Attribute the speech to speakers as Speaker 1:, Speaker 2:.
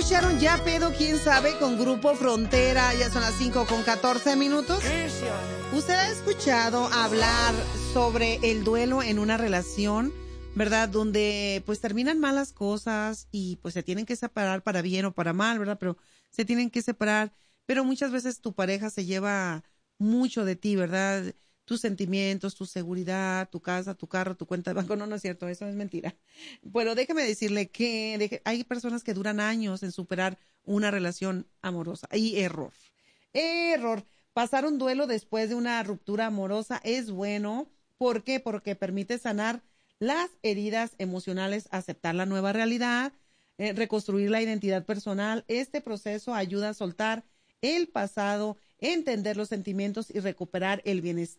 Speaker 1: escucharon Ya Pedo, quién sabe, con Grupo Frontera. Ya son las 5:14. ¿Usted ha escuchado hablar sobre el duelo en una relación, verdad? Donde pues terminan malas cosas y pues se tienen que separar para bien o para mal, ¿verdad? Pero se tienen que separar. Pero muchas veces tu pareja se lleva mucho de ti, ¿verdad? Tus sentimientos, tu seguridad, tu casa, tu carro, tu cuenta de banco. No, no es cierto, eso es mentira. Bueno, déjeme decirle que hay personas que duran años en superar una relación amorosa. Y error. Pasar un duelo después de una ruptura amorosa es bueno. ¿Por qué? Porque permite sanar las heridas emocionales, aceptar la nueva realidad, reconstruir la identidad personal. Este proceso ayuda a soltar el pasado, entender los sentimientos y recuperar el bienestar